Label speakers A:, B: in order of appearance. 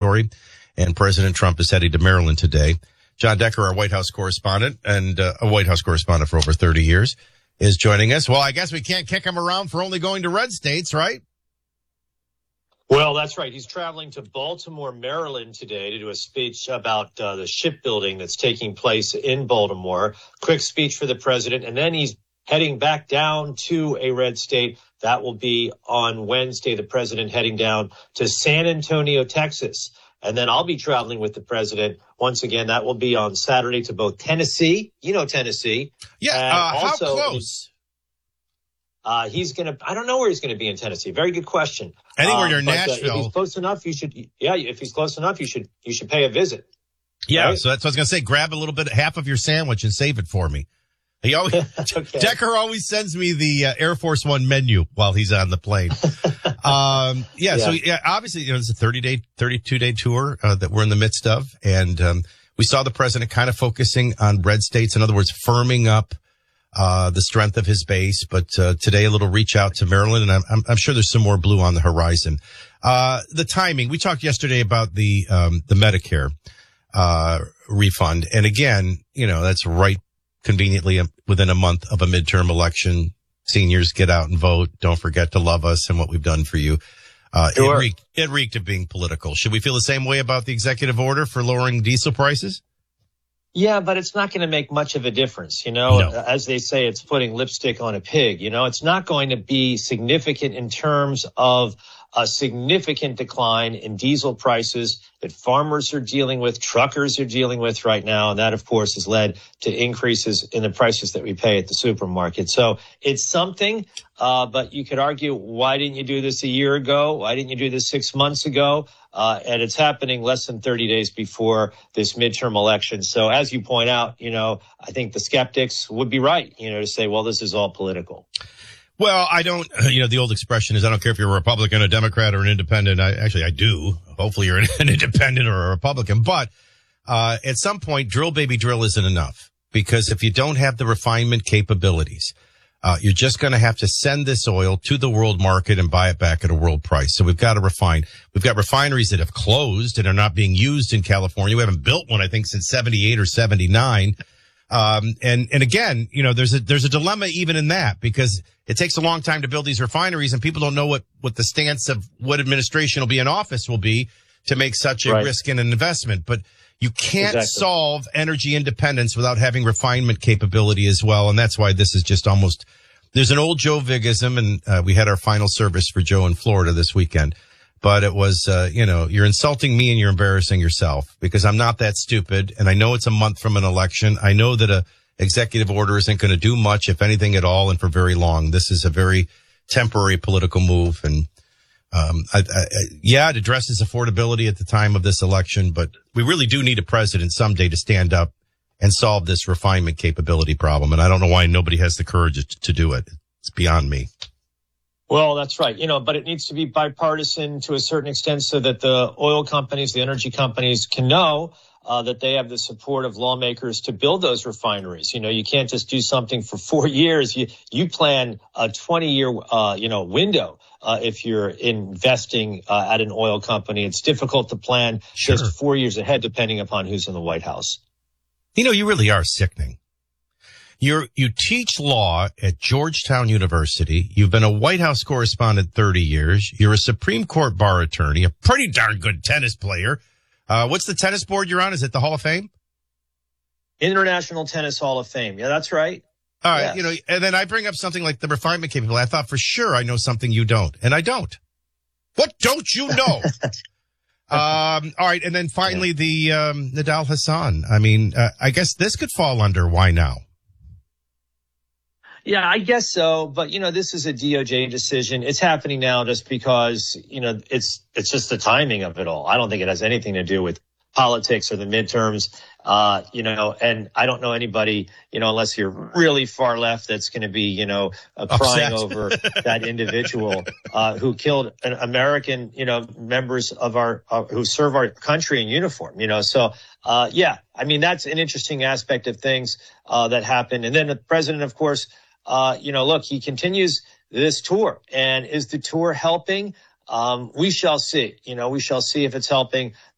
A: territory. And President Trump is heading to Maryland today. John Decker, our White House correspondent, and a White House correspondent for over 30 years, is joining us. Well, I guess we can't kick him around for only going to red states, right?
B: Well, that's right. He's traveling to Baltimore, Maryland today to do a speech about the shipbuilding that's taking place in Baltimore. Quick speech for the president. And then he's heading back down to a red state. That will be on Wednesday, the president heading down to San Antonio, Texas. And then I'll be traveling with the president. Once again, that will be on Saturday to both Tennessee. You know Tennessee.
A: Yeah, how close?
B: He's going to, I don't know where he's going to be in Tennessee. Very good question.
A: Anywhere near Nashville.
B: If he's close enough, if he's close enough, you should pay a visit.
A: Yeah,
B: right?
A: So that's what I was going to say. Grab a little bit, half of your sandwich and save it for me. He always, okay. Decker always sends me the Air Force One menu while he's on the plane. So obviously, it's a 32-day tour that we're in the midst of. And we saw the president kind of focusing on red states. In other words, firming up the strength of his base. But today, a little reach out to Maryland, and I'm sure there's some more blue on the horizon. The timing, we talked yesterday about the Medicare refund. And again, that's right conveniently within a month of a midterm election. Seniors, get out and vote. Don't forget to love us and what we've done for you.
B: Sure.
A: It reeked of being political. Should we feel the same way about the executive order for lowering diesel prices?
B: Yeah, but it's not going to make much of a difference.
A: No.
B: As they say, it's putting lipstick on a pig. It's not going to be significant in terms of a significant decline in diesel prices that farmers are dealing with, truckers are dealing with right now. And that, of course, has led to increases in the prices that we pay at the supermarket. So it's something, but you could argue, why didn't you do this a year ago? Why didn't you do this 6 months ago? And it's happening less than 30 days before this midterm election. So as you point out, I think the skeptics would be right, to say, well, this is all political.
A: Well, I don't, the old expression is I don't care if you're a Republican, a Democrat, or an independent. I do. Hopefully you're an independent or a Republican. But at some point, drill, baby, drill isn't enough. Because if you don't have the refinement capabilities, you're just going to have to send this oil to the world market and buy it back at a world price. So we've got to refine. We've got refineries that have closed and are not being used in California. We haven't built one, I think, since 78 or 79. And again, there's a dilemma even in that, because it takes a long time to build these refineries and people don't know what the stance of what administration will be in office will be to make such a risk in an investment. But you can't solve energy independence without having refinement capability as well. And that's why this is just almost, there's an old Joe Vigism, and we had our final service for Joe in Florida this weekend. But it was, you're insulting me and you're embarrassing yourself, because I'm not that stupid. And I know it's a month from an election. I know that a executive order isn't going to do much, if anything at all, and for very long. This is a very temporary political move. And, it addresses affordability at the time of this election, but we really do need a president someday to stand up and solve this refinement capability problem. And I don't know why nobody has the courage to do it. It's beyond me.
B: Well, that's right. But it needs to be bipartisan to a certain extent so that the oil companies, the energy companies can know that they have the support of lawmakers to build those refineries. You can't just do something for 4 years. You plan a 20-year, window. If you're investing at an oil company, it's difficult to plan just 4 years ahead, depending upon who's in the White House.
A: You really are sickening. You teach law at Georgetown University. You've been a White House correspondent 30 years. You're a Supreme Court bar attorney, a pretty darn good tennis player. What's the tennis board you're on? Is it the Hall of Fame?
B: International Tennis Hall of Fame. Yeah, that's right.
A: All right. Yes. And then I bring up something like the refinement capability. I thought for sure I know something you don't, and I don't. What don't you know? All right. And then finally the Nidal Hasan. I guess this could fall under why now?
B: Yeah, I guess so. But, this is a DOJ decision. It's happening now just because, it's just the timing of it all. I don't think it has anything to do with politics or the midterms, and I don't know anybody, unless you're really far left, that's going to be, crying over that individual who killed an American, members of who serve our country in uniform, So, that's an interesting aspect of things that happened. And then the president, of course, he continues this tour. And is the tour helping? We shall see. We shall see if it's helping